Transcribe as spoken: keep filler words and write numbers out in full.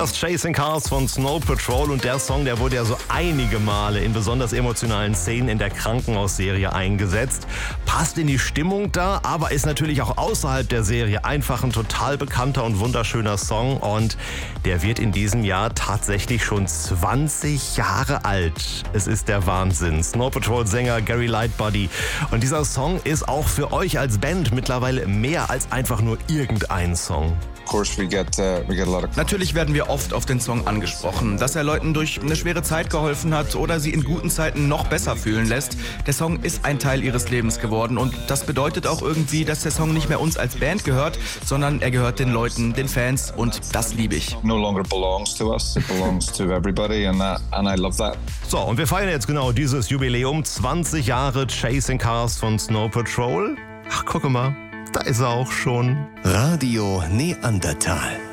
Das Chasing Cars von Snow Patrol, und der Song, der wurde ja so einige Male in besonders emotionalen Szenen in der Krankenhausserie eingesetzt. Passt in die Stimmung da, aber ist natürlich auch außerhalb der Serie einfach ein total bekannter und wunderschöner Song, und der wird in diesem Jahr tatsächlich schon zwanzig Jahre alt. Es ist der Wahnsinn. Snow Patrol Sänger Gary Lightbody, und dieser Song ist auch für euch als Band mittlerweile mehr als einfach nur irgendein Song. Natürlich werden wir oft auf den Song angesprochen, dass er Leuten durch eine schwere Zeit geholfen hat oder sie in guten Zeiten noch besser fühlen lässt. Der Song ist ein Teil ihres Lebens geworden, und das bedeutet auch irgendwie, dass der Song nicht mehr uns als Band gehört, sondern er gehört den Leuten, den Fans, und das liebe ich. No longer belongs to us, it belongs to everybody, and that, and I love that. So, und wir feiern jetzt genau dieses Jubiläum, zwanzig Jahre Chasing Cars von Snow Patrol. Ach, guck mal, da ist er auch schon. Radio Neandertal.